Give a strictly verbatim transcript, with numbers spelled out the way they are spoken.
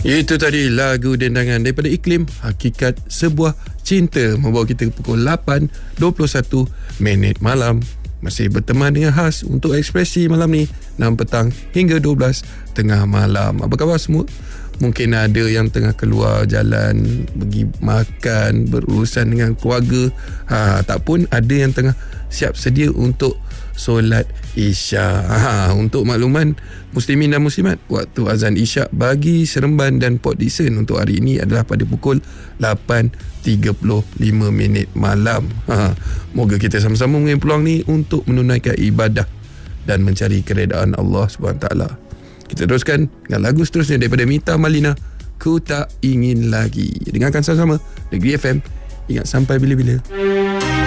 Itu tadi lagu dendangan daripada Iklim, Hakikat Sebuah Cinta, membawa kita pukul lapan dua puluh satu minit malam. Masih berteman dengan khas untuk ekspresi malam ni, enam petang hingga dua belas tengah malam. Apa khabar semua? Mungkin ada yang tengah keluar jalan, pergi makan, berurusan dengan keluarga. Ha, tak pun ada yang tengah siap sedia untuk solat Isyak. Ha, untuk makluman muslimin dan muslimat, waktu azan Isyak bagi Seremban dan Port Dickson untuk hari ini adalah pada pukul lapan tiga puluh lima minit malam. Ha, moga kita sama-sama mengambil peluang ni untuk menunaikan ibadah dan mencari keredaan Allah subhanahu wa taala. Kita teruskan dengan lagu seterusnya daripada Mita Malina, Ku Tak Ingin Lagi. Dengarkan sama-sama Negeri F M. Ingat sampai bila-bila.